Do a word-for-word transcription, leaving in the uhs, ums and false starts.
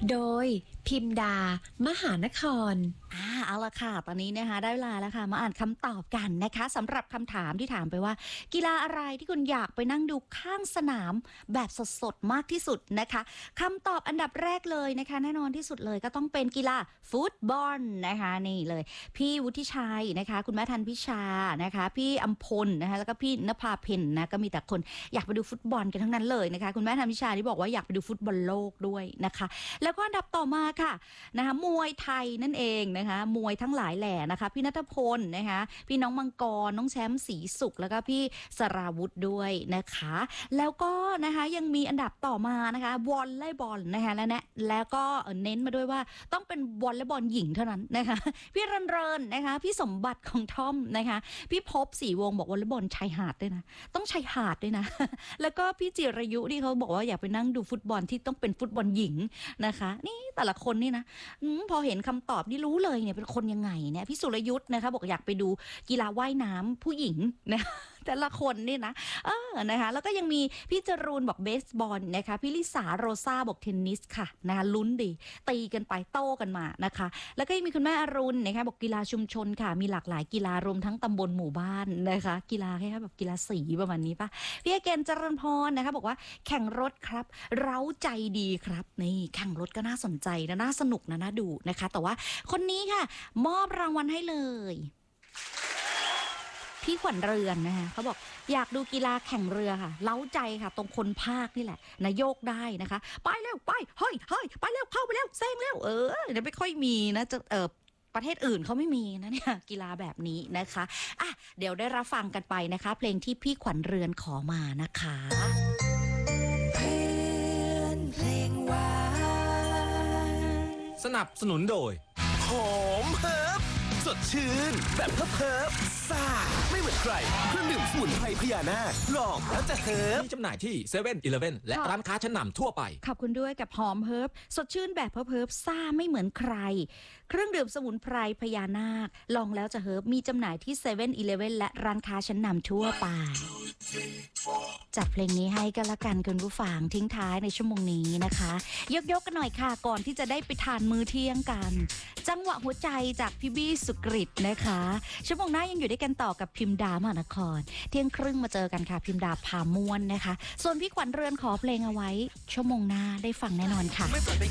โดยพิมดามหานครอ่าเอาละค่ะตอนนี้นะคะได้เวลาแล้วค่ะมาอ่านคำตอบกันนะคะสำหรับคำถามที่ถามไปว่า กีฬาอะไรที่คุณอยากไปนั่งดูข้างสนามแบบสดๆมากที่สุดนะคะคำตอบอันดับแรกเลยนะคะแน่นอนที่สุดเลยก็ต้องเป็นกีฬาฟุตบอลนะคะนี่เลยพี่วุฒิชัยนะคะคุณแม่ทันพิชานะคะพี่อัมพลนะคะแล้วก็พี่นภาเพ็ญนะก็มีแต่คนอยากไปดูฟุตบอลกันทั้งนั้นเลยนะคะคุณแม่ทันพิชาที่บอกว่าอยากไปดูฟุตบอลโลกด้วยนะคะแล้วก็อันดับต่อมาค่ะนะคะมวยไทยนั่นเองนะคะมวยทั้งหลายแหล่นะคะพี่ณัฐพลนะคะพี่น้องมังกรน้องแชมป์ศรีสุขแล้วก็พี่สราวุธด้วยนะคะแล้วก็นะคะยังมีอันดับต่อมานะคะวอลเลย์บอลนะคะและนะแล้วก็เน้นมาด้วยว่าต้องเป็นวอลเลย์บอลหญิงเท่านั้นนะคะพี่รันเรินนะคะพี่สมบัติของทอมนะคะพี่พบศรีวงศ์บอกวอลเลย์บอลชายหาดด้วยนะต้องชายหาดด้วยนะแล้วก็พี่จิรายุที่เขาบอกว่าอยากไปนั่งดูฟุตบอลที่ต้องเป็นฟุตบอลหญิงนะคะนี่แต่ละคนนี่นะพอเห็นคำตอบนี่รู้เลยเนี่ยเป็นคนยังไงเนี่ยพี่สุรยุทธ์นะคะบอกอยากไปดูกีฬาว่ายน้ำผู้หญิงนะแต่ละคนนี่นะเออนะคะแล้วก็ยังมีพี่จรูนบอกเบสบอลนะคะพี่ลิสาโรซาบอกเทนนิสค่ะนะคะลุ้นดีตีกันไปโต้กันมานะคะแล้วก็ยังมีคุณแม่อรุณนะคะบอกกีฬาชุมชนค่ะมีหลากหลายกีฬารวมทั้งตำบลหมู่บ้านนะคะกีฬาแค่แบบกีฬาสีประมาณนี้ปะพี่เกณฑ์เจริญพรนะคะบอกว่าแข่งรถครับเร้าใจดีครับนี่แข่งรถก็น่าสนใจนะน่าสนุกนะน่าดูนะคะแต่ว่าคนนี้ค่ะมอบรางวัลให้เลยพี่ขวัญเรือนนะคะเขาบอกอยากดูกีฬาแข่งเรือค่ะเล้าใจค่ะตรงคนภาคนี่แหละนะโยกได้นะคะไปเร็วไปเฮ้ยเฮ้ยไปเร็วเข้าไปเร็วเซ็งเร็วเออเดี๋ยวไม่ค่อยมีนะจะเออประเทศอื่นเขาไม่มีนะเนี่ยกีฬาแบบนี้นะคะอ่ะเดี๋ยวได้รับฟังกันไปนะคะเพลงที่พี่ขวัญเรือนขอมานะคะเพื่อนเพลงหวานสนับสนุนโดยหอมเฮิร์บสดชื่นแบบเฮิร์บเฮิร์บซ่าไม่เหมือนใครเครื่องดื่มสมุนไพรพญานาคลองแล้วจะเฮิร์บมีจำหน่ายที่เซเว่นอีเลฟเว่นและร้านค้าชั้นนำทั่วไปขอบคุณด้วยกับหอมเฮิร์บสดชื่นแบบเฮิร์บเฮิร์บซ่าไม่เหมือนใครเครื่องดื่มสมุนไพรพญานาคลองแล้วจะเฮิร์บมีจำหน่ายที่เซเว่นอีเลฟเว่นและร้านค้าชั้นนำทั่วไปจัดเพลงนี้ให้กันละกันคุณผู้ฟังทิ้งท้ายในชั่วโมงนี้นะคะยกยกกันหน่อยค่ะก่อนที่จะได้ไปทานมื้อเที่ยงกันจังหวะหัวใจจากพี่บี้สุกฤตนะคะชั่วโมงหน้ายังอยู่ด้วยกันต่อกับพิมดามหานครเที่ยงครึ่งมาเจอกันค่ะพิมดาพาม่วนนะคะส่วนพี่ขวัญเรือนขอเพลงเอาไว้ชั่วโมงหน้าได้ฟังแน่นอนค่ะ